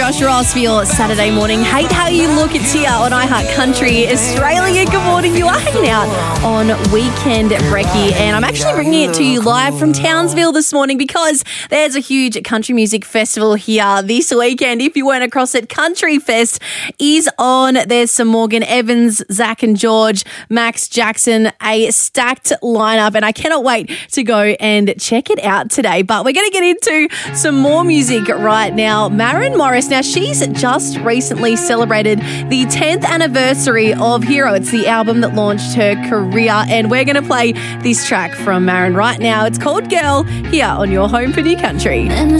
Josh Ross for your Saturday morning. Hate How You Look. It's here on iHeart Country Australia. Good morning. You are hanging out on Weekend Brekkie, and I'm actually bringing it to you live from Townsville this morning because there's a huge country music festival here this weekend. If you weren't across it, Country Fest is on. There's some Morgan Evans, Zach and George, Max Jackson, a stacked lineup, and I cannot wait to go and check it out today. But we're going to get into some more music right now. Maren Morris, now she's just recently celebrated the 10th anniversary of Hero. It's the album that launched her career, and we're going to play this track from Maren right now. It's called Girl, here on your home for New Country.